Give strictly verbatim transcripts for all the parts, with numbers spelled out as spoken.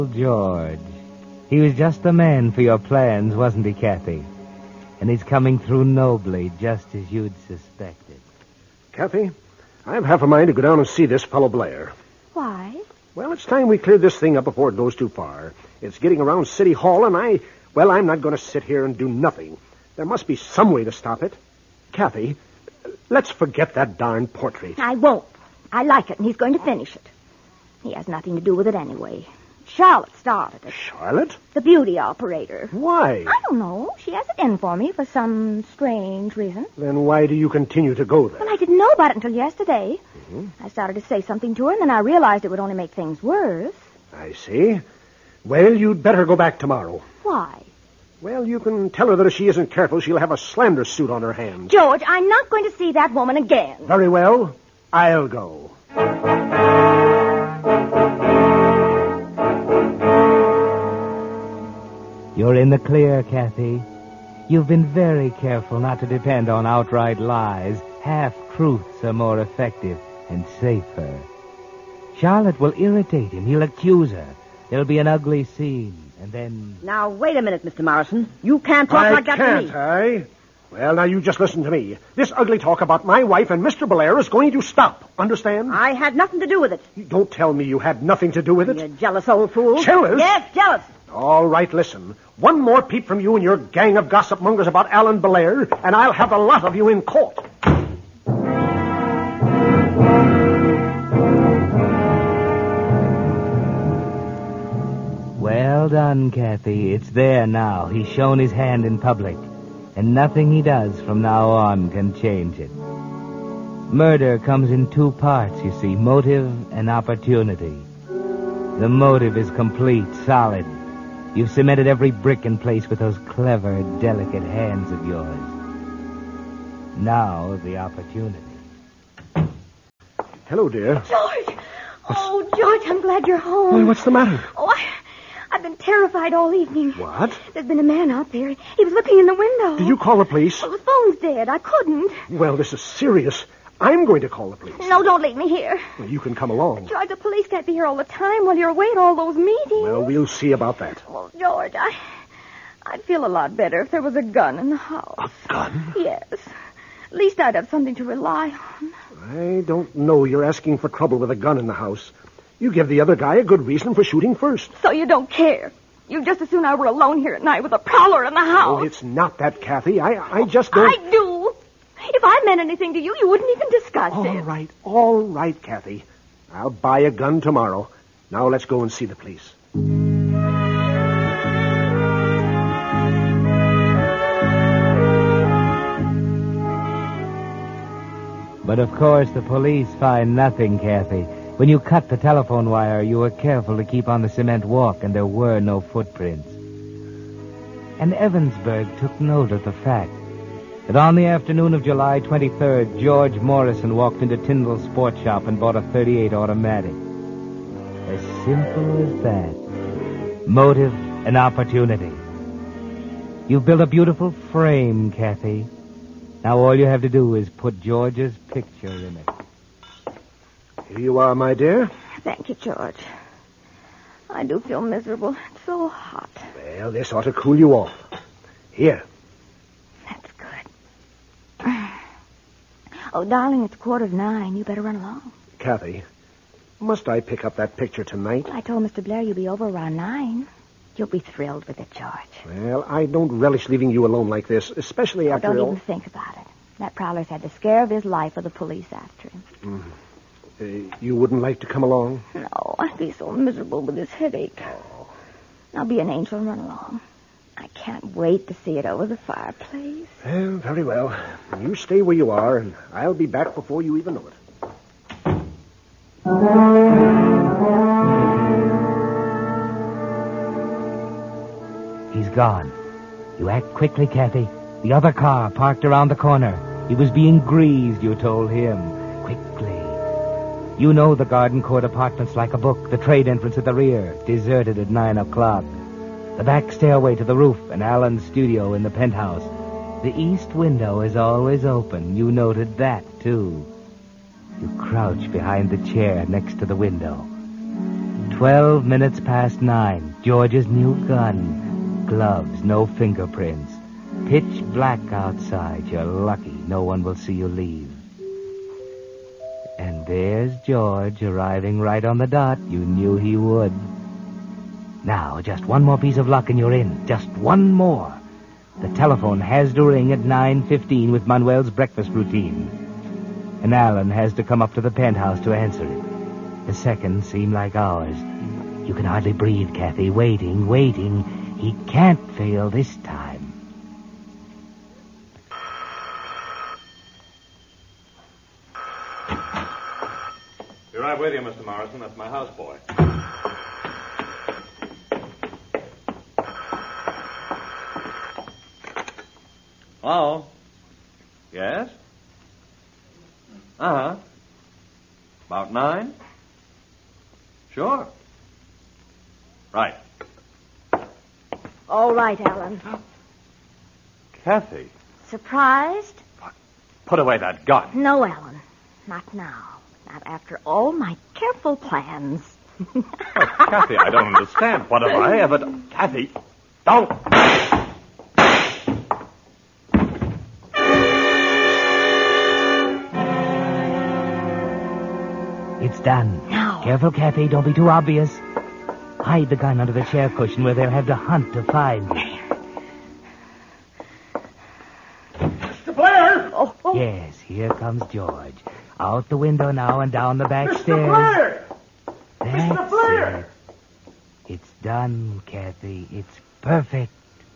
George. He was just the man for your plans, wasn't he, Kathy? And he's coming through nobly, just as you'd suspected. Kathy, I have half a mind to go down and see this fellow Blair. Why? Well, it's time we cleared this thing up before it goes too far. It's getting around City Hall, and I... Well, I'm not going to sit here and do nothing. There must be some way to stop it. Kathy, let's forget that darn portrait. I won't. I like it, and he's going to finish it. He has nothing to do with it anyway. Charlotte started it. Charlotte? The beauty operator. Why? I don't know. She has it in for me for some strange reason. Then why do you continue to go there? Well, I didn't know about it until yesterday. Mm-hmm. I started to say something to her, and then I realized it would only make things worse. I see. Well, you'd better go back tomorrow. Why? Well, you can tell her that if she isn't careful, she'll have a slander suit on her hands. George, I'm not going to see that woman again. Very well. I'll go. You're in the clear, Kathy. You've been very careful not to depend on outright lies. Half-truths are more effective and safer. Charlotte will irritate him. He'll accuse her. There'll be an ugly scene, and then... Now, wait a minute, Mister Morrison. You can't talk I like that can't, to me. I? Well, now, you just listen to me. This ugly talk about my wife and Mister Blair is going to stop. Understand? I had nothing to do with it. Don't tell me you had nothing to do with it. You jealous old fool. Jealous? Yes, jealous. All right, listen. One more peep from you and your gang of gossip mongers about Alan Blair, and I'll have a lot of you in court. Well done, Kathy. It's there now. He's shown his hand in public. And nothing he does from now on can change it. Murder comes in two parts, you see, motive and opportunity. The motive is complete, solid. You've cemented every brick in place with those clever, delicate hands of yours. Now, the opportunity. Hello, dear. George! Oh, George, I'm glad you're home. Well, what's the matter? Oh, I, I've been terrified all evening. What? There's been a man out there. He was looking in the window. Did you call the police? Well, the phone's dead. I couldn't. Well, this is serious. I'm going to call the police. No, don't leave me here. Well, you can come along. George, the police can't be here all the time while you're away at all those meetings. Well, we'll see about that. Well, George, I, I'd feel a lot better if there was a gun in the house. A gun? Yes. At least I'd have something to rely on. I don't know. You're asking for trouble with a gun in the house. You give the other guy a good reason for shooting first. So you don't care. You'd just as soon I were alone here at night with a prowler in the house. Oh, it's not that, Kathy. I, I just don't... I do. If I meant anything to you, you wouldn't even discuss All it. All right, all right, Kathy. I'll buy a gun tomorrow. Now let's go and see the police. But of course the police find nothing, Kathy. When you cut the telephone wire, you were careful to keep on the cement walk, and there were no footprints. And Evansburg took note of the fact that on the afternoon of July twenty-third, George Morrison walked into Tyndall's sports shop and bought a thirty-eight automatic. As simple as that. Motive and opportunity. You've built a beautiful frame, Kathy. Now all you have to do is put George's picture in it. Here you are, my dear. Thank you, George. I do feel miserable. It's so hot. Well, this ought to cool you off. Here. That's good. Oh, darling, it's quarter to nine. You better run along. Kathy, must I pick up that picture tonight? I told Mister Blair you'll be over around nine. You'll be thrilled with it, George. Well, I don't relish leaving you alone like this, especially oh, after... Don't all... even think about it. That prowler's had the scare of his life with the police after him. Mm. Uh, you wouldn't like to come along? No, I'd be so miserable with this headache. Oh. Now be an angel and run along. I can't wait to see it over the fireplace. Well, very well. You stay where you are, and I'll be back before you even know it. He's gone. You act quickly, Kathy. The other car parked around the corner. He was being greased, you told him. Quickly. You know the Garden Court apartments like a book. The trade entrance at the rear, deserted at nine o'clock. The back stairway to the roof, and Alan's studio in the penthouse. The east window is always open. You noted that, too. You crouch behind the chair next to the window. Twelve minutes past nine. George's new gun. Gloves, no fingerprints. Pitch black outside. You're lucky. No one will see you leave. And there's George arriving right on the dot. You knew he would. Now, just one more piece of luck and you're in. Just one more. The telephone has to ring at nine fifteen with Manuel's breakfast routine. And Alan has to come up to the penthouse to answer it. The seconds seem like hours. You can hardly breathe, Kathy. Waiting, waiting. He can't fail this time. Be right with you, Mister Morrison. That's my houseboy. Hello? Yes? Uh-huh. About nine? Sure. Right. All right, Alan. Kathy, Surprised? put away that gun. No, Alan. Not now. Not after all my careful plans. Oh, Kathy, I don't understand. What have I ever done? Kathy, don't. It's done. Now. Careful, Kathy. Don't be too obvious. Hide the gun under the chair cushion where they'll have to hunt to find you. Mister Blair! Oh, oh. Yes, here comes George. Out the window now and down the back Mister stairs. Blair! That's Mister Blair! it. It's done, Kathy. It's perfect.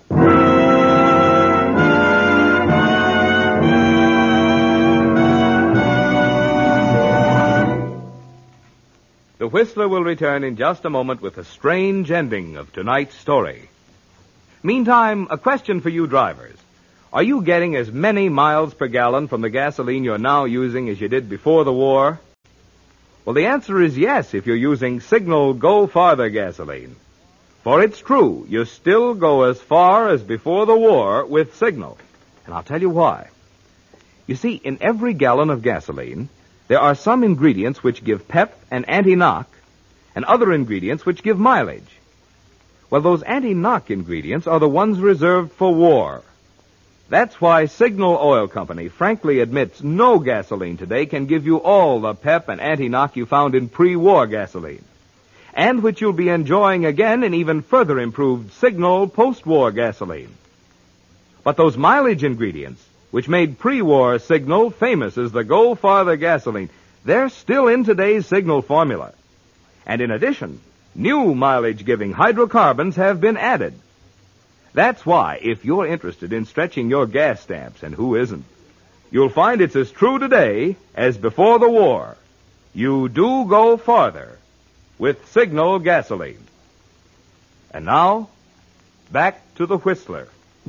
The Whistler will return in just a moment with a strange ending of tonight's story. Meantime, a question for you drivers. Are you getting as many miles per gallon from the gasoline you're now using as you did before the war? Well, the answer is yes if you're using Signal Go Farther gasoline. For it's true, you still go as far as before the war with Signal. And I'll tell you why. You see, in every gallon of gasoline, there are some ingredients which give pep and anti-knock, and other ingredients which give mileage. Well, those anti-knock ingredients are the ones reserved for war. That's why Signal Oil Company frankly admits no gasoline today can give you all the pep and anti-knock you found in pre-war gasoline, and which you'll be enjoying again in even further improved Signal post-war gasoline. But those mileage ingredients, which made pre-war Signal famous as the Go Farther gasoline, they're still in today's Signal formula. And in addition, new mileage-giving hydrocarbons have been added. That's why, if you're interested in stretching your gas stamps, and who isn't, you'll find it's as true today as before the war. You do go farther with Signal gasoline. And now, back to the Whistler.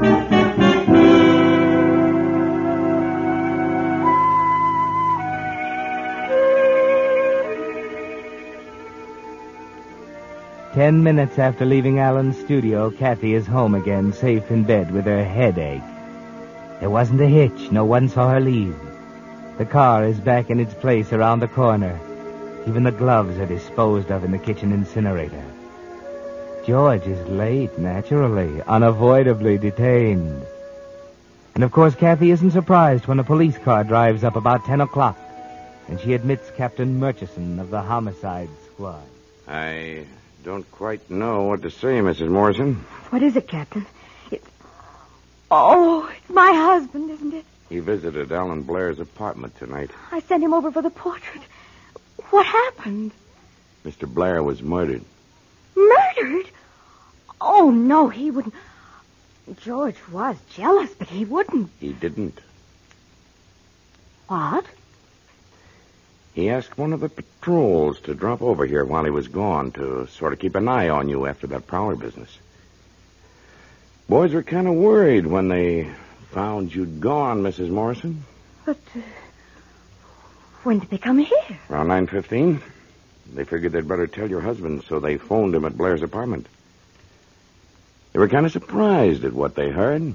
Ten minutes after leaving Alan's studio, Kathy is home again, safe in bed with her headache. There wasn't a hitch. No one saw her leave. The car is back in its place around the corner. Even the gloves are disposed of in the kitchen incinerator. George is late, naturally, unavoidably detained. And of course, Kathy isn't surprised when a police car drives up about ten o'clock, and she admits Captain Murchison of the homicide squad. I don't quite know what to say, Missus Morrison. What is it, Captain? It's... Oh, it's my husband, isn't it? He visited Alan Blair's apartment tonight. I sent him over for the portrait. What happened? Mister Blair was murdered. Murdered? Oh, no, he wouldn't. George was jealous, but he wouldn't. He didn't. What? He asked one of the patrols to drop over here while he was gone to sort of keep an eye on you after that Prowler business. Boys were kind of worried when they found you'd gone, Missus Morrison. But uh, when did they come here? Around nine fifteen. They figured they'd better tell your husband, so they phoned him at Blair's apartment. They were kind of surprised at what they heard.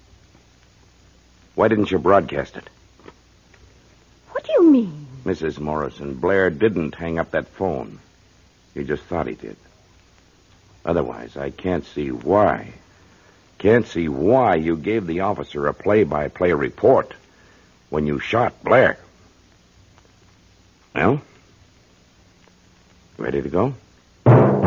Why didn't you broadcast it? What do you mean? Missus Morrison, Blair didn't hang up that phone. You just thought he did. Otherwise, I can't see why. Can't see why you gave the officer a play-by-play report when you shot Blair. Well, ready to go?